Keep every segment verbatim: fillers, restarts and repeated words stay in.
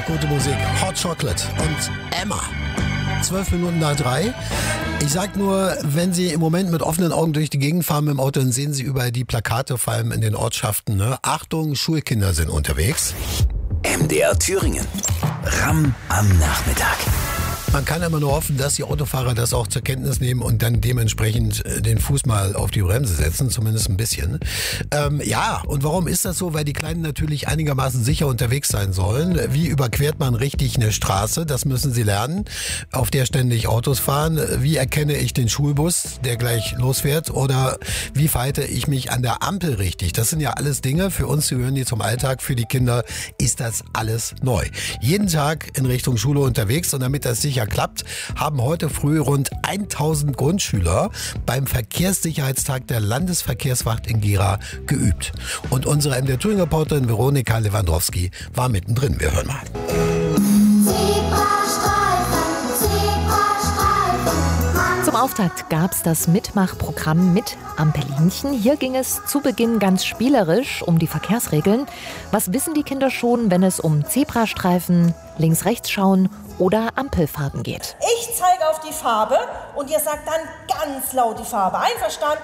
gute Musik. Hot Chocolate und Emma. Zwölf Minuten nach drei. Ich sag nur, wenn Sie im Moment mit offenen Augen durch die Gegend fahren mit dem Auto, dann sehen Sie überall die Plakate, vor allem in den Ortschaften. Ne? Achtung, Schulkinder sind unterwegs. M D R Thüringen. Ramm am Nachmittag. Man kann immer nur hoffen, dass die Autofahrer das auch zur Kenntnis nehmen und dann dementsprechend den Fuß mal auf die Bremse setzen, zumindest ein bisschen. Ähm, ja, und warum ist das so? Weil die Kleinen natürlich einigermaßen sicher unterwegs sein sollen. Wie überquert man richtig eine Straße? Das müssen sie lernen, auf der ständig Autos fahren. Wie erkenne ich den Schulbus, der gleich losfährt? Oder wie verhalte ich mich an der Ampel richtig? Das sind ja alles Dinge, für uns gehören die zum Alltag, für die Kinder ist das alles neu. Jeden Tag in Richtung Schule unterwegs und damit das sicher klappt, haben heute früh rund tausend Grundschüler beim Verkehrssicherheitstag der Landesverkehrswacht in Gera geübt. Und unsere M D R Thüringen-Reporterin Veronika Lewandowski war mittendrin. Wir hören mal. Zum Auftakt gab es das Mitmachprogramm mit Ampelinchen. Hier ging es zu Beginn ganz spielerisch um die Verkehrsregeln. Was wissen die Kinder schon, wenn es um Zebrastreifen, links-rechts schauen oder Ampelfarben geht? Ich zeige auf die Farbe und ihr sagt dann ganz laut die Farbe. Einverstanden?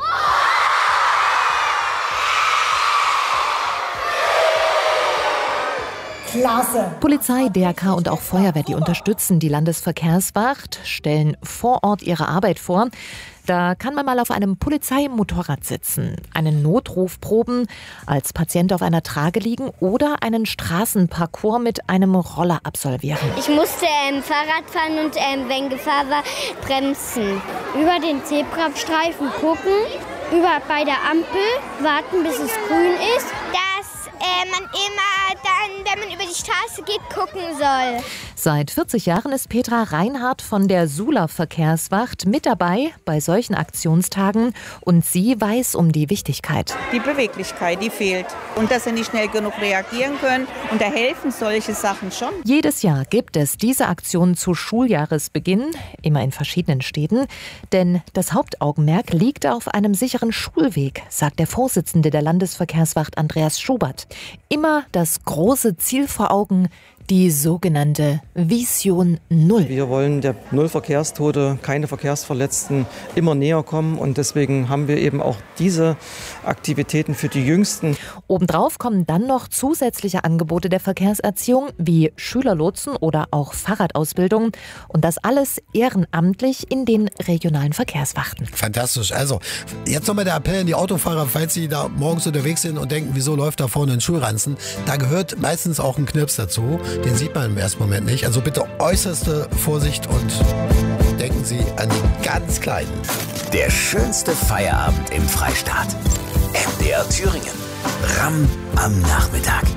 Klasse. Polizei, D R K und auch Feuerwehr, die unterstützen die Landesverkehrswacht, stellen vor Ort ihre Arbeit vor. Da kann man mal auf einem Polizeimotorrad sitzen, einen Notruf proben, als Patient auf einer Trage liegen oder einen Straßenparcours mit einem Roller absolvieren. Ich musste ähm, Fahrrad fahren und ähm, wenn Gefahr war, bremsen. Über den Zebrastreifen gucken, über bei der Ampel warten, bis es grün ist. Dass äh, man immer dann, wenn man über die Straße geht, gucken soll. Seit vierzig Jahren ist Petra Reinhardt von der Sula Verkehrswacht mit dabei bei solchen Aktionstagen und sie weiß um die Wichtigkeit. Die Beweglichkeit, die fehlt und dass sie nicht schnell genug reagieren können und da helfen solche Sachen schon. Jedes Jahr gibt es diese Aktion zu Schuljahresbeginn, immer in verschiedenen Städten, denn das Hauptaugenmerk liegt auf einem sicheren Schulweg, sagt der Vorsitzende der Landesverkehrswacht Andreas Schubert. Immer das große Ziel vor Augen, die sogenannte Vision Null. Wir wollen der Null Verkehrstote, keine Verkehrsverletzten immer näher kommen und deswegen haben wir eben auch diese Aktivitäten für die Jüngsten. Obendrauf kommen dann noch zusätzliche Angebote der Verkehrserziehung wie Schülerlotsen oder auch Fahrradausbildung und das alles ehrenamtlich in den regionalen Verkehrswachten. Fantastisch. Also jetzt nochmal der Appell an die Autofahrer, falls sie da morgens unterwegs sind und denken, wieso läuft da vorne ein Schulranzen? Da gehört meistens auch ein Knirps dazu. Den sieht man im ersten Moment nicht. Also bitte äußerste Vorsicht und denken Sie an die ganz Kleinen. Der schönste Feierabend im Freistaat. M D R Thüringen. Ramm am Nachmittag.